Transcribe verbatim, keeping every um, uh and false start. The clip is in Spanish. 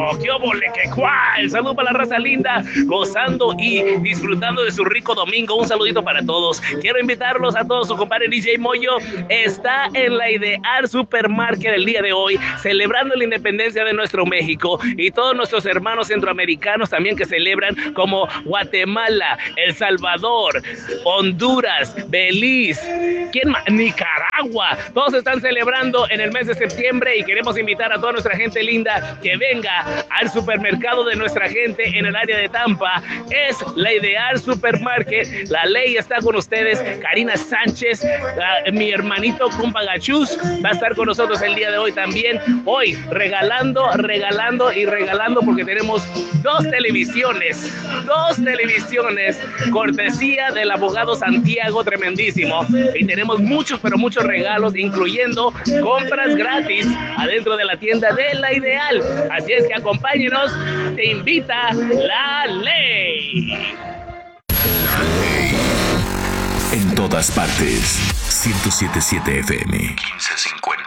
¡Qué óvole, qué cual! Salud para la raza linda, gozando y disfrutando de su rico domingo. Un saludito para todos. Quiero invitarlos a todos. Su compadre D J Moyo está en la Ideal Supermarket el día de hoy, celebrando la independencia de nuestro México y todos nuestros hermanos centroamericanos también que celebran, como Guatemala, El Salvador, Honduras, Belice, ¿quién más? Nicaragua. Todos están celebrando en el mes de septiembre y queremos invitar a toda nuestra gente linda que venga al supermercado de nuestra gente en el área de Tampa. Es la Ideal Supermarket. La ley está con ustedes. Karina Sánchez, uh, mi hermanito compa Gachús, va a estar con nosotros el día de hoy también. Hoy regalando, regalando y regalando, porque tenemos dos televisiones, dos televisiones, cortesía del abogado Santiago, tremendísimo. Y tenemos muchos, pero muchos regalos, incluyendo compras gratis adentro de la tienda de La Ideal. Así es que acompáñenos, te invita la ley. En todas partes, ciento siete punto siete F M, quince cincuenta.